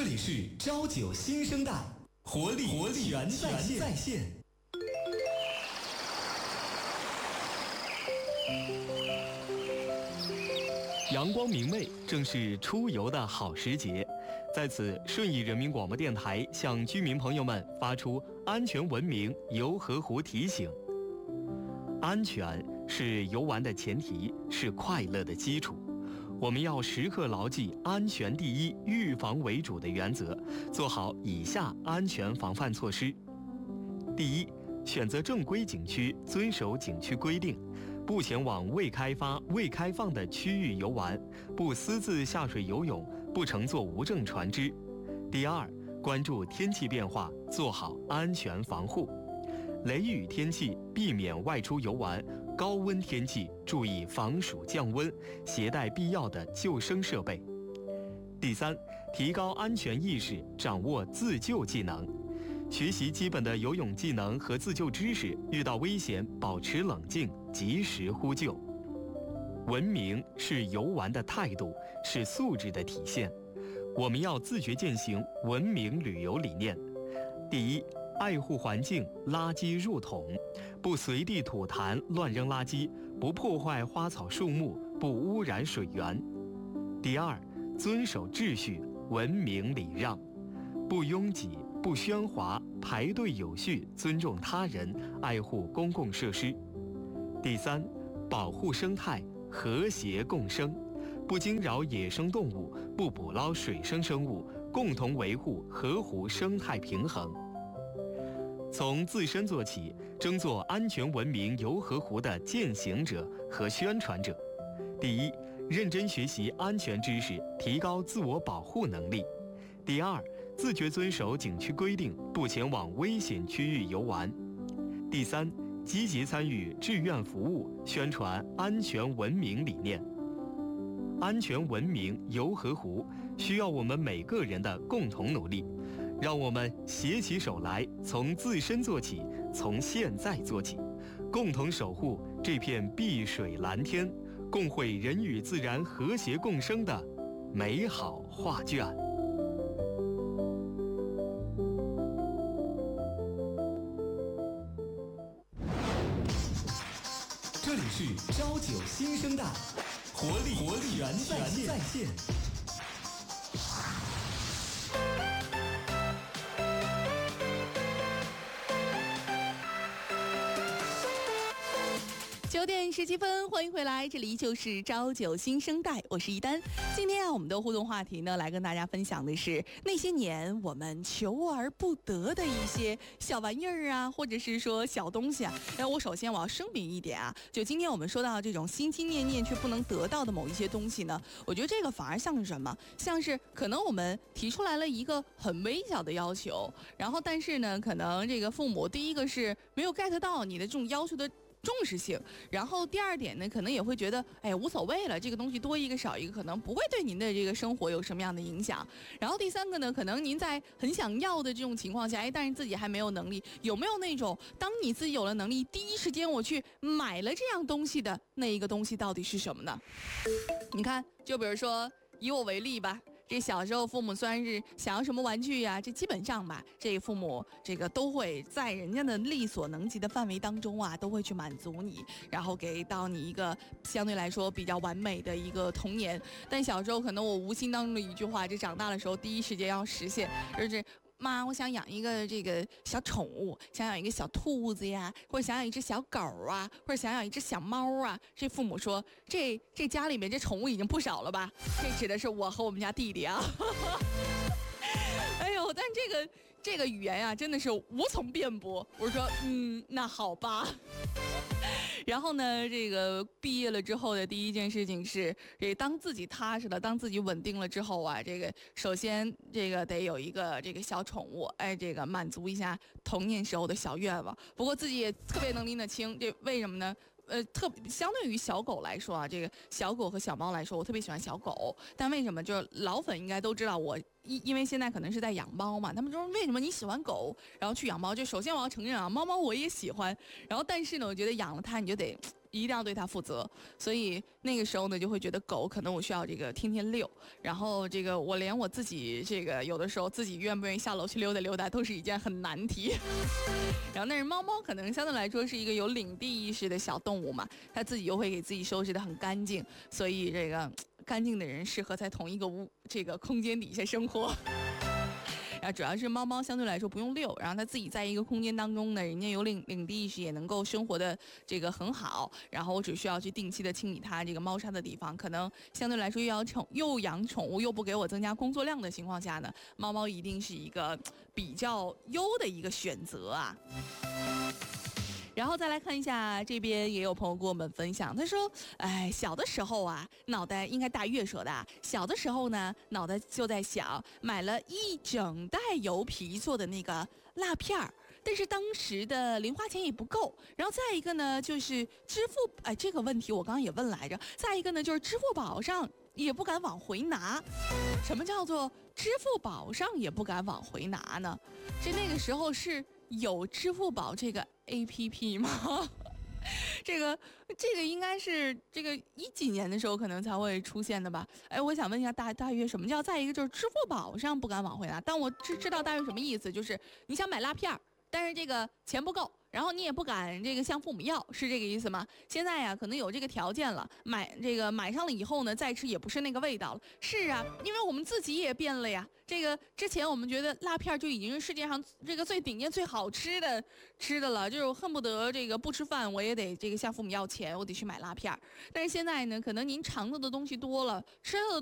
这里是朝九新生代，活力全在线。阳光明媚，正是出游的好时节。在此，顺义人民广播电台向居民朋友们发出安全文明游河湖提醒。安全是游玩的前提，是快乐的基础。我们要时刻牢记安全第一、预防为主的原则，做好以下安全防范措施。第一，选择正规景区，遵守景区规定，不前往未开发、未开放的区域游玩，不私自下水游泳，不乘坐无证船只。第二，关注天气变化，做好安全防护。雷雨天气避免外出游玩，高温天气注意防暑降温，携带必要的救生设备。第三，提高安全意识，掌握自救技能，学习基本的游泳技能和自救知识，遇到危险保持冷静，及时呼救。文明是游玩的态度，是素质的体现。我们要自觉践行文明旅游理念。第一，爱护环境，垃圾入桶，不随地吐痰、乱扔垃圾，不破坏花草树木，不污染水源。第二，遵守秩序，文明礼让，不拥挤，不喧哗，排队有序，尊重他人，爱护公共设施。第三，保护生态，和谐共生，不惊扰野生动物，不捕捞水生生物，共同维护河湖生态平衡。从自身做起，争做安全文明游河湖的践行者和宣传者。第一，认真学习安全知识，提高自我保护能力。第二，自觉遵守景区规定，不前往危险区域游玩。第三，积极参与志愿服务，宣传安全文明理念。安全文明游河湖需要我们每个人的共同努力。让我们携起手来，从自身做起，从现在做起，共同守护这片碧水蓝天，共绘人与自然和谐共生的美好画卷。这里是朝九新生代，活力全在线。 9点17分，欢迎回来，这里依旧是朝九新生代，我是一丹。今天我们的互动话题呢，来跟大家分享的是那些年我们求而不得的一些小玩意儿啊，或者是说小东西啊。我首先要声明一点啊，就今天我们说到这种心心念念却不能得到的某一些东西呢，我觉得这个反而像是什么？像是可能我们提出来了一个很微小的要求，然后但是呢，可能这个父母第一个是没有 get 到你的这种要求的重视性，然后第二点呢，可能也会觉得，哎，无所谓了，这个东西多一个少一个，可能不会对您的这个生活有什么样的影响。然后第三个呢，可能您在很想要的这种情况下，哎，但是自己还没有能力，有没有那种当你自己有了能力，第一时间我去买了这样东西的那一个东西到底是什么呢？你看，就比如说以我为例吧。这小时候父母虽然是想要什么玩具呀，这基本上吧，这个父母这个都会在人家的力所能及的范围当中啊，都会去满足你，然后给到你一个相对来说比较完美的一个童年。但小时候可能我无心当中的一句话，这长大的时候第一时间要实现，就是妈，我想养一个这个小宠物，想养一个小兔子呀，或者想养一只小狗啊，或者想养一只小猫啊。这父母说，这家里面这宠物已经不少了吧？这指的是我和我们家弟弟啊。哎呦，但这个语言啊，真的是无从辩驳。我说，那好吧。然后呢，这个毕业了之后的第一件事情是，这当自己踏实了，当自己稳定了之后啊，这个首先这个得有一个这个小宠物，哎，这个满足一下童年时候的小愿望。不过自己也特别能拎得清，这为什么呢？相对于小狗来说啊，这个小狗和小猫来说，我特别喜欢小狗。但为什么？就是老粉应该都知道我，因为现在可能是在养猫嘛，他们说为什么你喜欢狗，然后去养猫？就首先我要承认啊，猫我也喜欢，然后但是呢，我觉得养了它你就得一定要对它负责，所以那个时候呢，就会觉得狗可能我需要这个天天遛，然后这个我连我自己这个有的时候自己愿不愿意下楼去溜达溜达，都是一件很难题。然后但是猫猫可能相对来说是一个有领地意识的小动物嘛，它自己又会给自己收拾得很干净，所以这个干净的人适合在同一个这个空间底下生活。然后主要是猫猫相对来说不用遛，然后它自己在一个空间当中呢，人家有领地意识，也能够生活的这个很好。然后我只需要去定期的清理它这个猫砂的地方，可能相对来说又养宠物又不给我增加工作量的情况下呢，猫猫一定是一个比较优的一个选择啊。然后再来看一下，这边也有朋友跟我们分享，他说：“哎，小的时候啊，脑袋应该大月说的啊，小的时候呢，脑袋就在想，买了一整袋油皮做的那个蜡片儿，但是当时的零花钱也不够。然后再一个呢，就是这个问题我刚刚也问来着。再一个呢，就是支付宝上也不敢往回拿。什么叫做支付宝上也不敢往回拿呢？那个时候是有支付宝这个APP 吗？这个应该是这个10几年的时候可能才会出现的吧？哎，我想问一下大约什么叫？再一个就是支付宝上不敢往回拿，但我知道大约什么意思，就是你想买蜡片，但是这个钱不够。然后你也不敢这个向父母要，是这个意思吗？现在呀，可能有这个条件了，买上了以后呢，再吃也不是那个味道了。是啊，因为我们自己也变了呀。这个之前我们觉得蜡片就已经是世界上这个最顶尖、最好吃的了，就是恨不得这个不吃饭我也得这个向父母要钱，我得去买蜡片。但是现在呢，可能您尝到的东西多了，吃到的